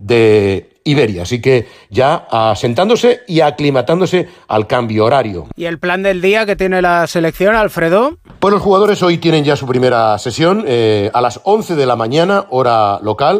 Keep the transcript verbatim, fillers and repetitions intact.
de Iberia, así que ya asentándose y aclimatándose al cambio horario. ¿Y el plan del día que tiene la selección, Alfredo? Pues los jugadores hoy tienen ya su primera sesión eh, a las once de la mañana, hora local,